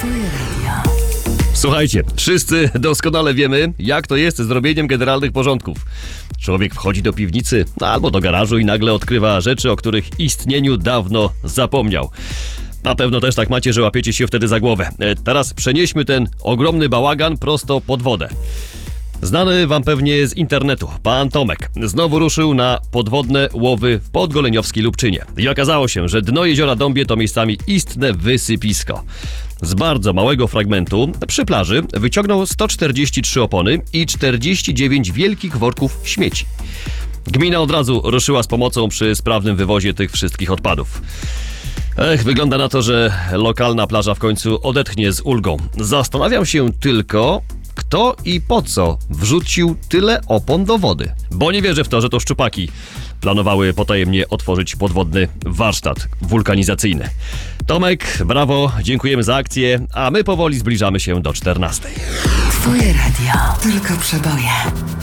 Twoje radio. Słuchajcie, wszyscy doskonale wiemy, jak to jest z robieniem generalnych porządków. Człowiek wchodzi do piwnicy albo do garażu i nagle odkrywa rzeczy, o których istnieniu dawno zapomniał. Na pewno też tak macie, że łapiecie się wtedy za głowę. Teraz przenieśmy ten ogromny bałagan prosto pod wodę. Znany wam pewnie z internetu, pan Tomek znowu ruszył na podwodne łowy w podgoleniowskiej Lubczynie. I okazało się, że dno jeziora Dąbie to miejscami istne wysypisko. Z bardzo małego fragmentu przy plaży wyciągnął 143 opony i 49 wielkich worków śmieci. Gmina od razu ruszyła z pomocą przy sprawnym wywozie tych wszystkich odpadów. Wygląda na to, że lokalna plaża w końcu odetchnie z ulgą. Zastanawiam się tylko, kto i po co wrzucił tyle opon do wody. Bo nie wierzę w to, że to szczupaki planowały potajemnie otworzyć podwodny warsztat wulkanizacyjny. Tomek, brawo, dziękujemy za akcję, a my powoli zbliżamy się do 14. Twoje radio. Tylko przeboje.